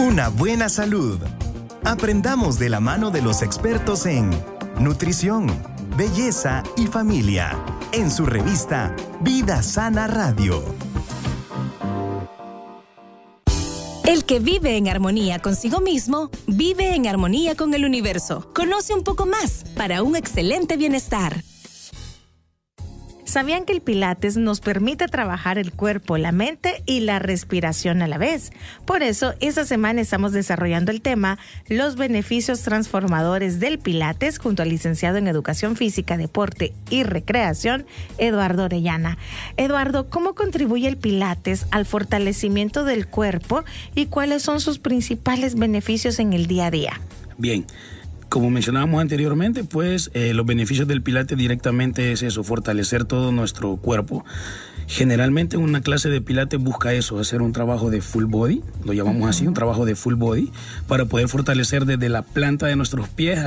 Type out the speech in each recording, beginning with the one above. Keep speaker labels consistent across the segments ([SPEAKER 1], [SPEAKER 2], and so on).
[SPEAKER 1] una buena salud. Aprendamos de la mano de los expertos en nutrición, belleza y familia, en su revista Vida Sana Radio.
[SPEAKER 2] El que vive en armonía consigo mismo, vive en armonía con el universo. Conoce un poco más para un excelente bienestar.
[SPEAKER 3] ¿Sabían que el Pilates nos permite trabajar el cuerpo, la mente y la respiración a la vez? Por eso, esta semana estamos desarrollando el tema Los beneficios transformadores del Pilates junto al licenciado en Educación Física, Deporte y Recreación, Eduardo Orellana. Eduardo, ¿cómo contribuye el Pilates al fortalecimiento del cuerpo y cuáles son sus principales beneficios en el día a día?
[SPEAKER 4] Bien. Como mencionábamos anteriormente, pues los beneficios del Pilates directamente es eso, fortalecer todo nuestro cuerpo. Generalmente una clase de Pilates busca eso, hacer un trabajo de full body, lo llamamos así, un trabajo de full body, para poder fortalecer desde la planta de nuestros pies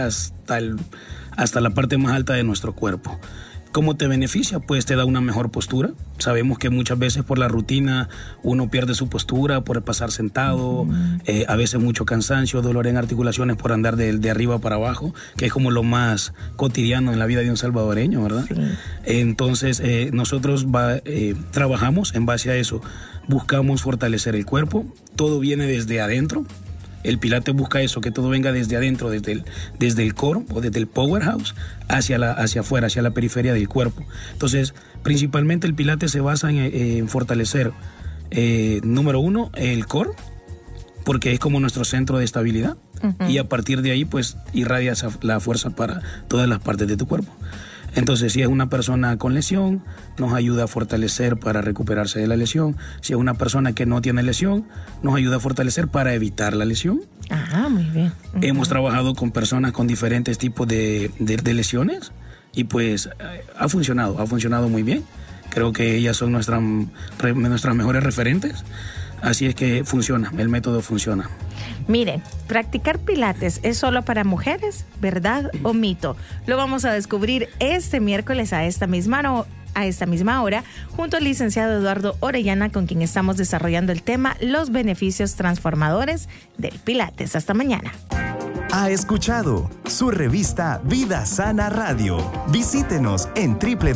[SPEAKER 4] hasta la parte más alta de nuestro cuerpo. ¿Cómo te beneficia? Pues te da una mejor postura. Sabemos que muchas veces por la rutina uno pierde su postura, por pasar sentado, a veces mucho cansancio, dolor en articulaciones por andar de arriba para abajo, que es como lo más cotidiano en la vida de un salvadoreño, ¿verdad? Sí. Entonces nosotros trabajamos en base a eso. Buscamos fortalecer el cuerpo, todo viene desde adentro. El Pilates busca eso, que todo venga desde adentro, desde el core o desde el powerhouse hacia afuera, hacia la periferia del cuerpo. Entonces, principalmente el Pilates se basa en fortalecer, número uno, el core, porque es como nuestro centro de estabilidad. Y a partir de ahí, pues, irradia la fuerza para todas las partes de tu cuerpo. Entonces, si es una persona con lesión, nos ayuda a fortalecer para recuperarse de la lesión. Si es una persona que no tiene lesión, nos ayuda a fortalecer para evitar la lesión.
[SPEAKER 3] Ah, muy bien.
[SPEAKER 4] Hemos trabajado con personas con diferentes tipos de lesiones y pues ha funcionado muy bien. Creo que ellas son nuestras mejores referentes. Así es que funciona, el método funciona.
[SPEAKER 3] Miren, practicar Pilates es solo para mujeres, ¿verdad o mito? Lo vamos a descubrir este miércoles a esta misma hora, junto al licenciado Eduardo Orellana, con quien estamos desarrollando el tema Los beneficios transformadores del Pilates. Hasta mañana.
[SPEAKER 1] Ha escuchado su revista Vida Sana Radio. Visítenos en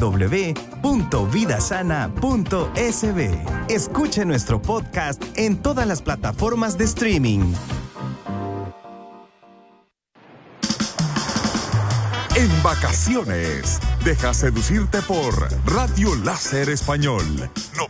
[SPEAKER 1] www.vidasana.sb. Escuche nuestro podcast en todas las plataformas de streaming.
[SPEAKER 5] En vacaciones, deja seducirte por Radio Láser Español.